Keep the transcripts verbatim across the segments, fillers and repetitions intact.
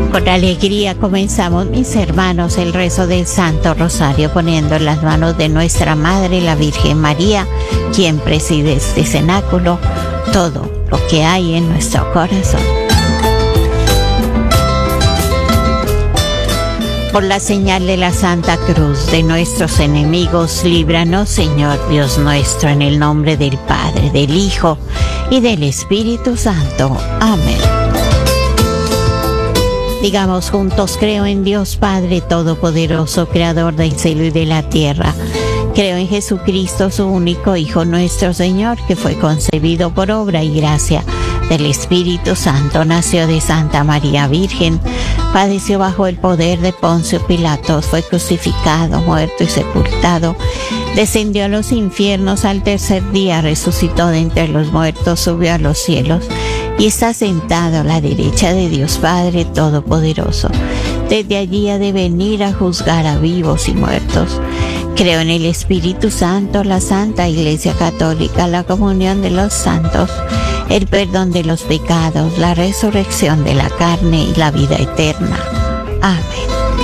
Con alegría comenzamos, mis hermanos, el rezo del Santo Rosario, poniendo en las manos de nuestra Madre, la Virgen María, quien preside este cenáculo, todo lo que hay en nuestro corazón. Por la señal de la Santa Cruz de nuestros enemigos, líbranos, Señor Dios nuestro, en el nombre del Padre, del Hijo y del Espíritu Santo. Amén. Digamos juntos: creo en Dios Padre Todopoderoso, Creador del cielo y de la tierra. Creo en Jesucristo, su único Hijo, nuestro Señor, que fue concebido por obra y gracia del Espíritu Santo. Nació de Santa María Virgen, padeció bajo el poder de Poncio Pilatos, fue crucificado, muerto y sepultado. Descendió a los infiernos, al tercer día resucitó de entre los muertos, subió a los cielos y está sentado a la derecha de Dios Padre Todopoderoso. Desde allí ha de venir a juzgar a vivos y muertos. Creo en el Espíritu Santo, la Santa Iglesia Católica, la comunión de los santos, el perdón de los pecados, la resurrección de la carne y la vida eterna. Amén.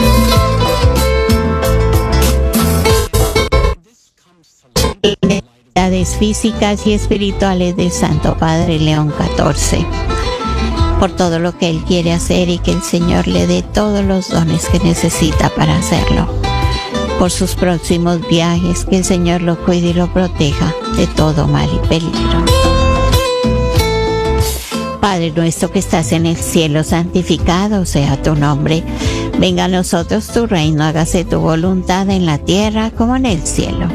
Actividades físicas y espirituales del Santo Padre León catorce. Por todo lo que él quiere hacer y que el Señor le dé todos los dones que necesita para hacerlo. Por sus próximos viajes, que el Señor lo cuide y lo proteja de todo mal y peligro. Padre nuestro que estás en el cielo, santificado sea tu nombre. Venga a nosotros tu reino, hágase tu voluntad en la tierra como en el cielo.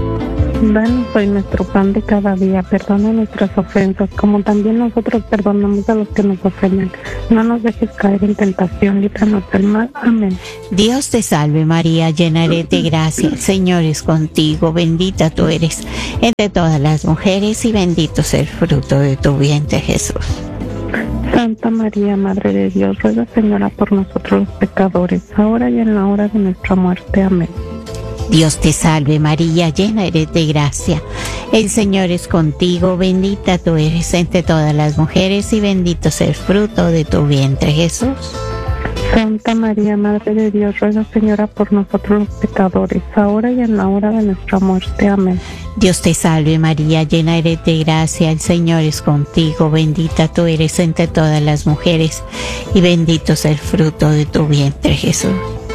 Danos hoy nuestro pan de cada día, perdona nuestras ofensas, como también nosotros perdonamos a los que nos ofenden. No nos dejes caer en tentación, líbranos del mal. Amén. Dios te salve María, llena eres de gracia, el Señor es contigo, bendita tú eres entre todas las mujeres y bendito es el fruto de tu vientre, Jesús. Santa María, Madre de Dios, ruega, Señora, por nosotros los pecadores, ahora y en la hora de nuestra muerte. Amén. Dios te salve María, llena eres de gracia, el Señor es contigo, bendita tú eres entre todas las mujeres y bendito es el fruto de tu vientre, Jesús. Santa María, Madre de Dios, ruega, Señora, por nosotros los pecadores, ahora y en la hora de nuestra muerte. Amén. Dios te salve María, llena eres de gracia, el Señor es contigo, bendita tú eres entre todas las mujeres y bendito es el fruto de tu vientre, Jesús.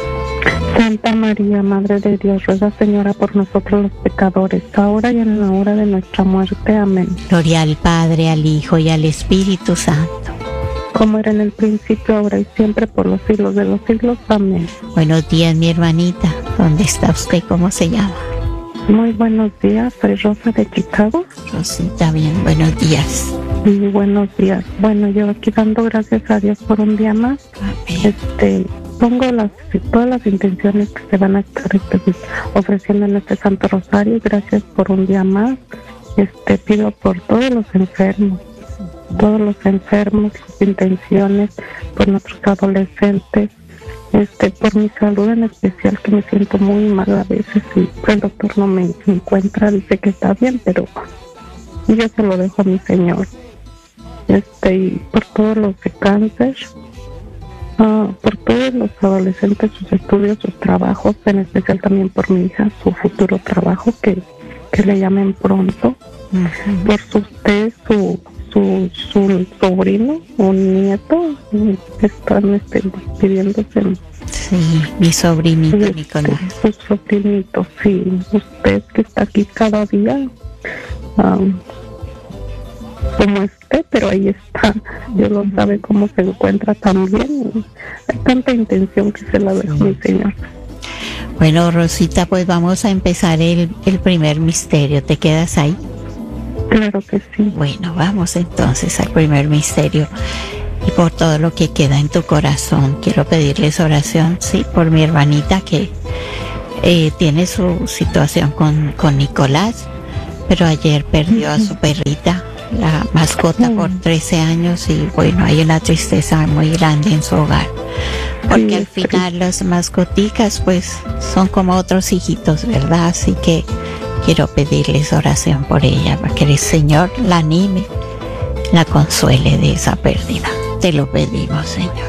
Santa María, Madre de Dios, ruega, Señora, por nosotros los pecadores, ahora y en la hora de nuestra muerte. Amén. Gloria al Padre, al Hijo y al Espíritu Santo. Como era en el principio, ahora y siempre, por los siglos de los siglos. Amén. Buenos días, mi hermanita. ¿Dónde está usted? ¿Cómo se llama? Muy buenos días, soy Rosa de Chicago. Rosita, bien, buenos días. Y buenos días. Bueno, yo aquí dando gracias a Dios por un día más. Amén. Este... Pongo las, todas las intenciones que se van a estar este, ofreciendo en este Santo Rosario. Gracias por un día más. Este, pido por todos los enfermos, todos los enfermos, sus intenciones, por nuestros adolescentes, este, por mi salud en especial, que me siento muy mal a veces y el doctor no me encuentra, dice que está bien, pero yo se lo dejo a mi Señor. Este, y por todos los de cáncer. Uh, por todos los adolescentes, sus estudios, sus trabajos, en especial también por mi hija, su futuro trabajo, que, que le llamen pronto. Uh-huh. Por su usted, su, su, su sobrino o nieto, están este, pidiéndose. Sí, mi sobrinito este, Nicolás. Su sobrinito, sí, usted que está aquí cada día. Um, como esté, pero ahí está. Dios lo sabe cómo se encuentra también. Hay tanta intención que se la dejo, mi Señor. Bueno, Rosita, pues vamos a empezar el, el primer misterio. ¿Te quedas ahí? Claro que sí. Bueno, vamos entonces al primer misterio. Y por todo lo que queda en tu corazón, quiero pedirles oración, sí, por mi hermanita que eh, tiene su situación con, con Nicolás, pero ayer perdió a su perrita, la mascota, por trece años, y bueno, hay una tristeza muy grande en su hogar, porque sí, al final sí. Las mascoticas pues son como otros hijitos, ¿verdad? Así que quiero pedirles oración por ella, para que el Señor la anime, la consuele de esa pérdida. Te lo pedimos, Señor.